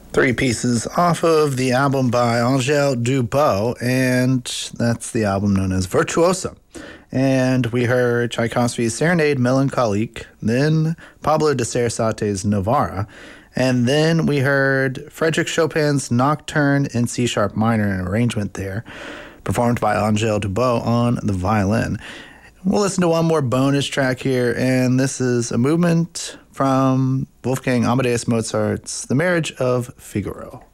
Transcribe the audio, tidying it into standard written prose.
Three pieces off of the album by Angèle Dubot, and that's the album known as Virtuosa. And we heard Tchaikovsky's Serenade Melancholique, then Pablo de Sarasate's Novara, and then we heard Frédéric Chopin's Nocturne in C-sharp minor, an arrangement there, performed by Angèle Dubot on the violin. We'll listen to one more bonus track here, and this is a movement from Wolfgang Amadeus Mozart's The Marriage of Figaro.